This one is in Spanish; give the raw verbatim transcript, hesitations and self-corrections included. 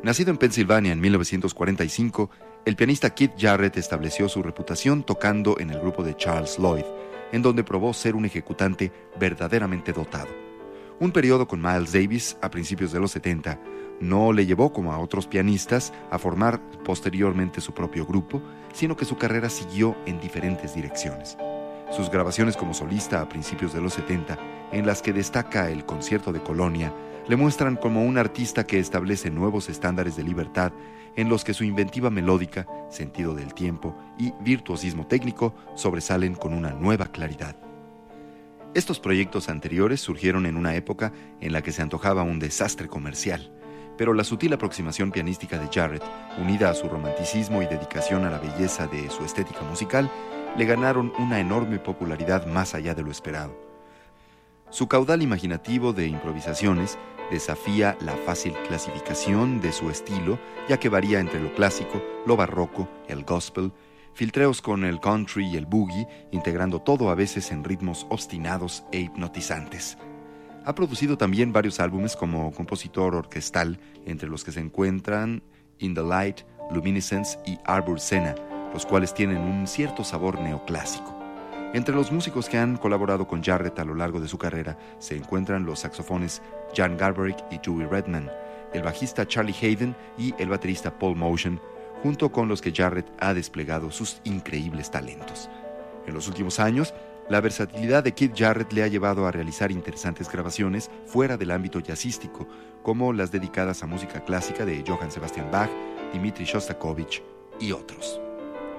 Nacido en Pensilvania en mil novecientos cuarenta y cinco, el pianista Keith Jarrett estableció su reputación tocando en el grupo de Charles Lloyd, en donde probó ser un ejecutante verdaderamente dotado. Un periodo con Miles Davis a principios de los setenta no le llevó, como a otros pianistas, a formar posteriormente su propio grupo, sino que su carrera siguió en diferentes direcciones. Sus grabaciones como solista a principios de los setenta, en las que destaca el Concierto de Colonia, le muestran como un artista que establece nuevos estándares de libertad en los que su inventiva melódica, sentido del tiempo y virtuosismo técnico sobresalen con una nueva claridad. Estos proyectos anteriores surgieron en una época en la que se antojaba un desastre comercial, pero la sutil aproximación pianística de Jarrett, unida a su romanticismo y dedicación a la belleza de su estética musical, le ganaron una enorme popularidad más allá de lo esperado. Su caudal imaginativo de improvisaciones desafía la fácil clasificación de su estilo, ya que varía entre lo clásico, lo barroco, el gospel, filtreos con el country y el boogie, integrando todo a veces en ritmos obstinados e hipnotizantes. Ha producido también varios álbumes como compositor orquestal, entre los que se encuentran In the Light, Luminescence y Arbor Senna, los cuales tienen un cierto sabor neoclásico. Entre los músicos que han colaborado con Jarrett a lo largo de su carrera se encuentran los saxofones Jan Garbarek y Dewey Redman, el bajista Charlie Haden y el baterista Paul Motion, junto con los que Jarrett ha desplegado sus increíbles talentos. En los últimos años, la versatilidad de Keith Jarrett le ha llevado a realizar interesantes grabaciones fuera del ámbito jazzístico, como las dedicadas a música clásica de Johann Sebastian Bach, Dmitri Shostakovich y otros.